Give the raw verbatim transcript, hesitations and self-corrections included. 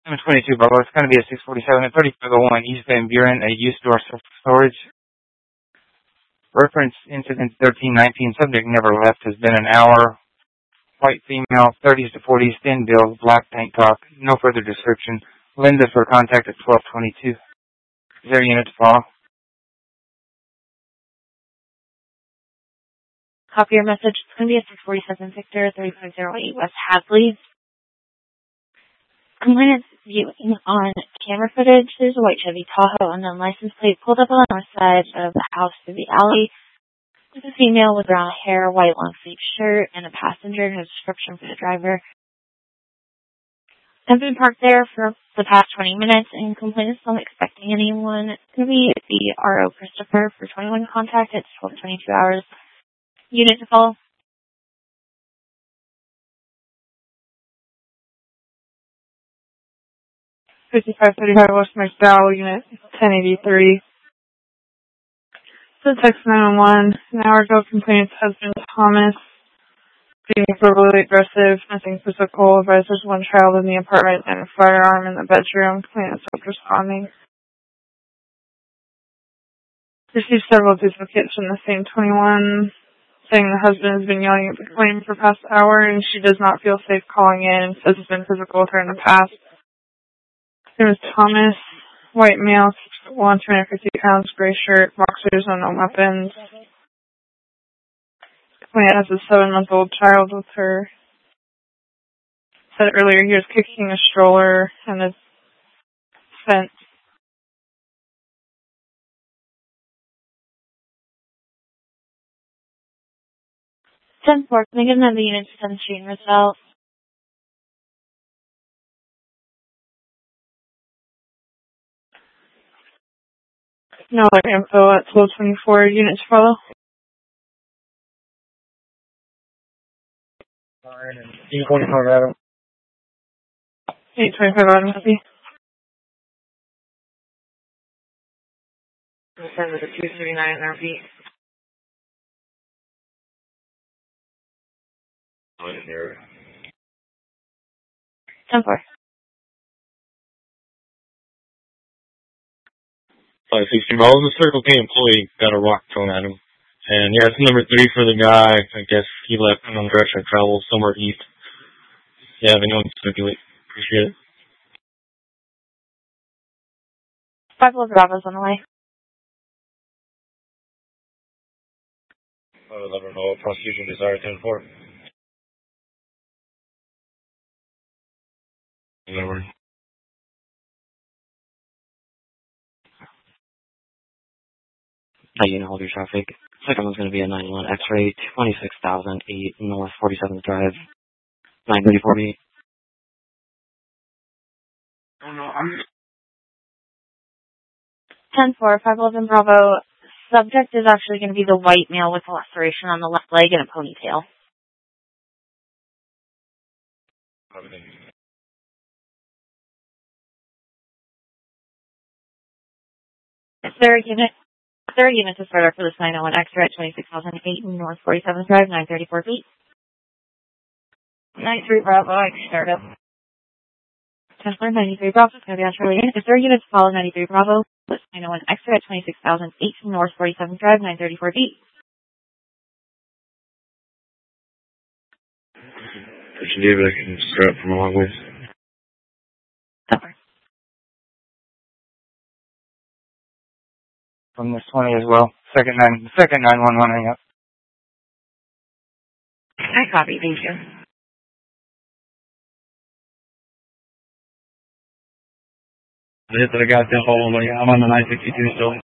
seven twenty-two, Bravo. It's going to be a six forty-seven at thirty-five oh one East Van Buren, a used door storage. Reference incident thirteen nineteen. Subject never left. Has been an hour. White female, thirties to forties, thin build, black tank top. No further description. Linda for contact at twelve twenty-two. Is there a unit to follow? Copy your message. It's going to be a six forty-seven Victor, thirty-five oh eight West Hadley. Complainant's viewing on camera footage. There's a white Chevy Tahoe unknown license plate pulled up on the north side of the house through the alley. There's a female with brown hair, white long sleeve shirt, and a passenger. No description for the driver. I've been parked there for the past twenty minutes, and complainant's not expecting anyone. It's going to be the R O Christopher for twenty-one contact. It's twelve twenty-two hours. Unit to follow. fifty-five thirty-five West McDowell, Unit ten eighty-three. So text nine one one. An hour ago, complainant's husband, Thomas, being verbally aggressive, nothing physical. Advised there's one child in the apartment and a firearm in the bedroom. Complainant stopped responding. Received several duplicates from the same twenty-one, saying the husband has been yelling at the claim for the past hour and she does not feel safe calling in and says it's been physical with her in the past. His name is Thomas, white male, six foot one, two hundred fifty pounds, gray shirt, boxers, unknown weapons. Complainant has a seven-month-old child with her. Said earlier he was kicking a stroller and a fence. ten four. Can I get another unit to ten Street in Roosevelt? No other info at twelve twenty-four. Units follow. eight twenty-five Adam. eight twenty-five Adam, copy. Send with a two thirty-nine at our feet. ten four. five sixteen Bravo, the Circle K employee got a rock thrown at him. And yeah, it's number three for the guy. I guess he left in on direction of travel somewhere east. Yeah, if anyone can speculate, appreciate it. Five Love Bravo's on the way. Uh, let her know prosecution desire ten four. Never. Hi, you know, hold your traffic. Second one's going to be a nine one X-ray, twenty-six thousand eight North forty-seventh Drive, nine thirty-four B. Oh no, I'm... ten four, five eleven Bravo. Subject is actually going to be the white male with a laceration on the left leg and a ponytail. Third unit. Third unit to start for this nine oh one X-ray at twenty-six thousand eight North forty-seventh Drive, nine thirty-four feet. ninety-three Bravo, I can start up. ten four, ninety-three Bravo, it's going to be on Charlie. If third unit to follow ninety-three Bravo, this nine oh one X-ray at twenty-six thousand eight North forty-seventh Drive, nine thirty-four feet. Christian David, I can start up from a long ways. Over. From this twenty as well. Second nine, second nine one one hang up. I copy, thank you. I hit that I got that hole, I'm on the nine sixty-two still.